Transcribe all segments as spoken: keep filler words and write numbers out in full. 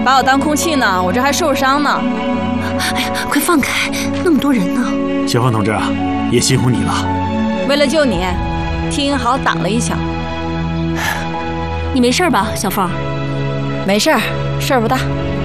把我当空气呢，我这还受伤呢。 哎呀，快放开，那么多人呢。 小凤同志啊，也辛苦你了。 为了救你，替英豪挡了一枪。 你没事吧，小凤？ 没事儿，事儿不大。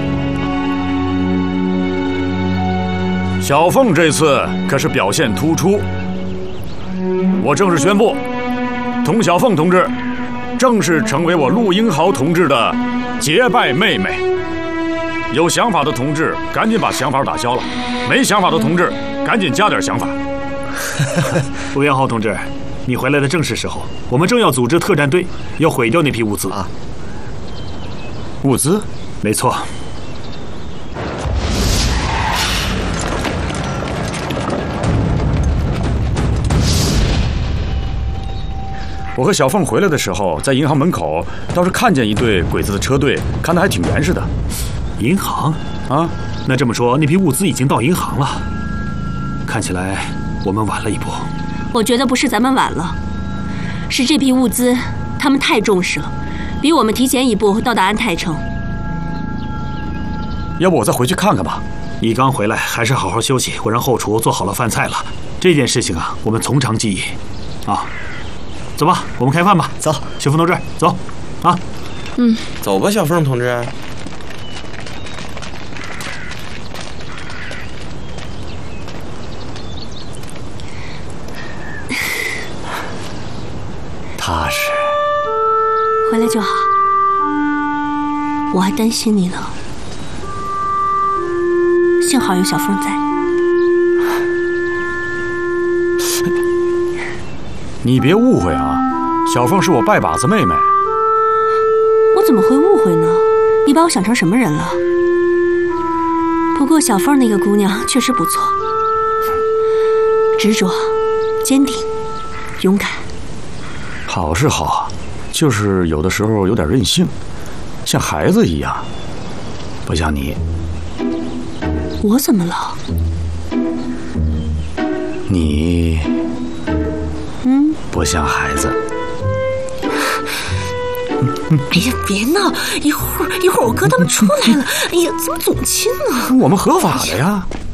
小凤这次可是表现突出，我正式宣布，童小凤同志正式成为我陆英豪同志的结拜妹妹。有想法的同志赶紧把想法打消了，没想法的同志赶紧加点想法。 陆英豪同志，你回来的正是时候，我们正要组织特战队，要毁掉那批物资啊。 物资？ 没错。 我和小凤回来的时候，在银行门口倒是看见一队鬼子的车队，看得还挺严实的。 银行啊？ 那这么说，那批物资已经到银行了。看起来我们晚了一步。 我觉得不是咱们晚了，是这批物资他们太重视了，比我们提前一步到达安泰城。 要不我再回去看看吧。 你刚回来，还是好好休息。我让后厨做好了饭菜了。这件事情啊，我们从长计议。啊，走吧，我们开饭吧。 走， 小凤同志，走。啊， 嗯， 走吧，小凤同志。 踏实。 回来就好，我还担心你呢。幸好有小凤在。 你别误会啊，小凤是我拜把子妹妹。 我怎么会误会呢？你把我想成什么人了？不过小凤那个姑娘确实不错，执着、坚定、勇敢。 好是好，就是有的时候有点任性，像孩子一样，不像你。 我怎么了？ 你， 嗯， 不像孩子。 哎呀，别闹！一会儿一会儿我哥他们出来了，哎呀，怎么总亲呢？ 我们合法的呀。